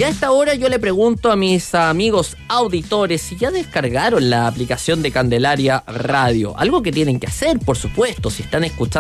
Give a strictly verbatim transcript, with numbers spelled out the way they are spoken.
Y a esta hora yo le pregunto a mis amigos auditores si ya descargaron la aplicación de Candelaria Radio. Algo que tienen que hacer, por supuesto, si están escuchando